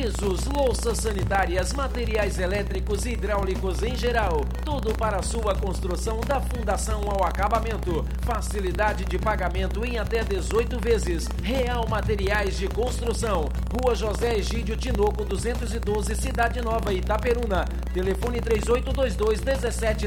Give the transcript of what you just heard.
pisos, louças sanitárias, materiais elétricos e hidráulicos em geral. Tudo para a sua construção da fundação ao acabamento. Facilidade de pagamento em até 18 vezes. Real Materiais de Construção. Rua José Egídio Tinoco 212, Cidade Nova, Itaperuna. Telefone 3822-1700.